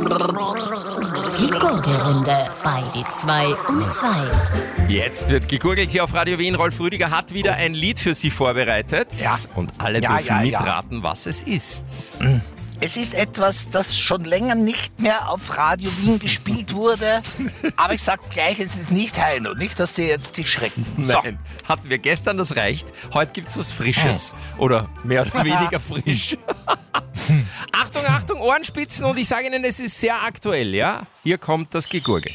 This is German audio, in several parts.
Die Gurgelrunde bei die 2 um 2. Jetzt wird gegurgelt hier auf Radio Wien. Rolf Rüdiger hat wieder ein Lied für Sie vorbereitet. Ja. Und alle dürfen mitraten, was es ist. Es ist etwas, das schon länger nicht mehr auf Radio Wien gespielt wurde. Aber ich sag's gleich, es ist nicht Heino. Nicht, dass Sie jetzt sich schrecken. Nein, hatten wir gestern, das reicht. Heute gibt's was Frisches. Oder mehr oder weniger frisch. Achtung, Achtung, Ohrenspitzen. Und ich sage Ihnen, es ist sehr aktuell, ja? Hier kommt das Gegurgel.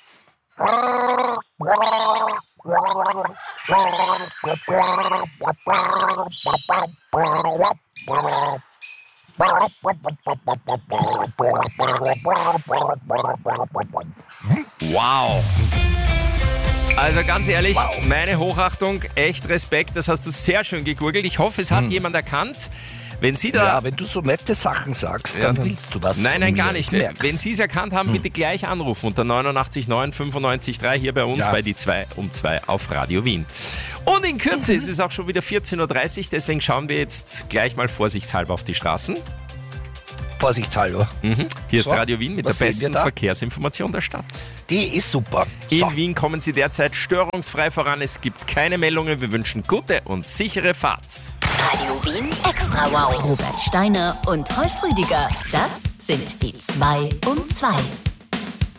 Wow. Also ganz ehrlich, meine Hochachtung, echt Respekt, das hast du sehr schön gegurgelt. Ich hoffe, es hat jemand erkannt. Wenn Sie da... Ja, wenn du so nette Sachen sagst, dann willst du was. Nein, gar nicht. Ich merk's. Wenn Sie es erkannt haben, bitte gleich anrufen unter 89 9 95 3 hier bei uns bei die 2 um 2 auf Radio Wien. Und in Kürze ist es auch schon wieder 14.30 Uhr, deswegen schauen wir jetzt gleich mal vorsichtshalber auf die Straßen. Vorsichtshalber. Hier ist Radio Wien mit der was sehen besten wir da? Verkehrsinformation der Stadt. Die ist super. In Wien kommen Sie derzeit störungsfrei voran. Es gibt keine Meldungen. Wir wünschen gute und sichere Fahrt. Radio Wien Extra Wow. Robert Steiner und Rolf Rüdiger. Das sind die 2 um 2.